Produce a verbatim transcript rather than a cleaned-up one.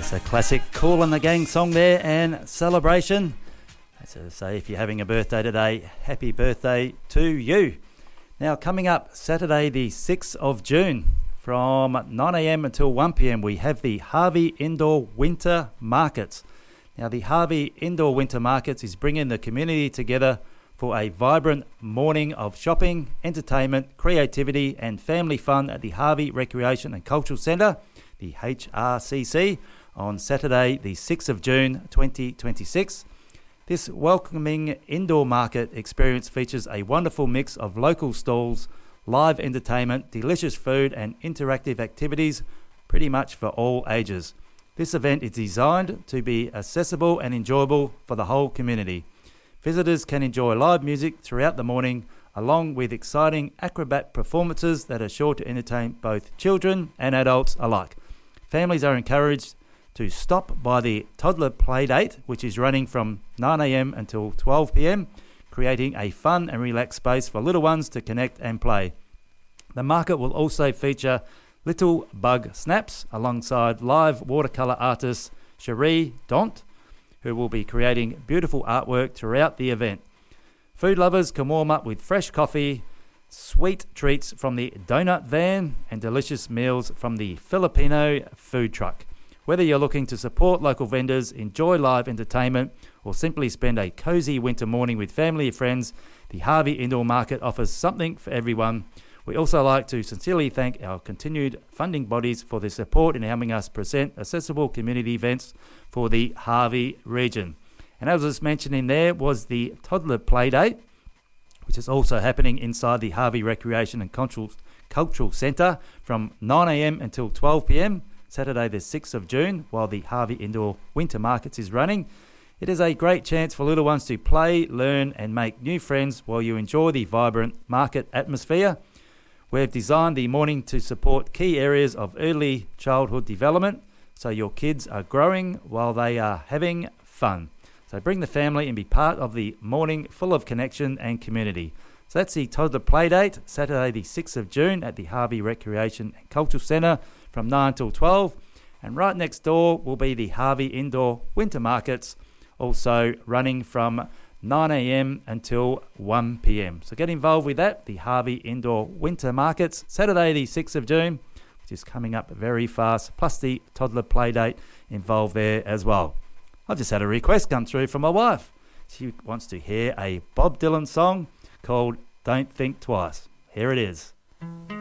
It's a classic Kool and the Gang song there, and Celebration. As I say, if you're having a birthday today, happy birthday to you. Now, coming up Saturday the sixth of June, from nine a.m. until one p.m, we have the Harvey Indoor Winter Markets. Now, the Harvey Indoor Winter Markets is bringing the community together for a vibrant morning of shopping, entertainment, creativity and family fun at the Harvey Recreation and Cultural Centre, the H R C C, on Saturday the sixth of June twenty twenty-six. This welcoming indoor market experience features a wonderful mix of local stalls, live entertainment, delicious food and interactive activities, pretty much for all ages. This event is designed to be accessible and enjoyable for the whole community. Visitors can enjoy live music throughout the morning, along with exciting acrobat performances that are sure to entertain both children and adults alike. Families are encouraged to stop by the Toddler Playdate, which is running from nine a.m. until twelve p.m, creating a fun and relaxed space for little ones to connect and play. The market will also feature Little Bug Snaps alongside live watercolour artist Cherie Dont, who will be creating beautiful artwork throughout the event. Food lovers can warm up with fresh coffee, sweet treats from the donut van and delicious meals from the Filipino food truck. Whether you're looking to support local vendors, enjoy live entertainment, or simply spend a cozy winter morning with family or friends, the Harvey Indoor Market offers something for everyone. We also like to sincerely thank our continued funding bodies for their support in helping us present accessible community events for the Harvey region. And as I was mentioning there was the Toddler Playdate, which is also happening inside the Harvey Recreation and Cultural, Cultural Centre from nine a.m. until twelve p.m, Saturday the sixth of June, while the Harvey Indoor Winter Markets is running. It is a great chance for little ones to play, learn and make new friends while you enjoy the vibrant market atmosphere. We've designed the morning to support key areas of early childhood development, so your kids are growing while they are having fun. So bring the family and be part of the morning full of connection and community. So that's the Toddler Playdate, Saturday the sixth of June at the Harvey Recreation and Cultural Centre from nine till twelve. And right next door will be the Harvey Indoor Winter Markets, also running from nine a.m. until one p.m. So get involved with that, the Harvey Indoor Winter Markets, Saturday the sixth of June, which is coming up very fast, plus the Toddler Playdate involved there as well. I've just had a request come through from my wife. She wants to hear a Bob Dylan song called Don't Think Twice. Here it is.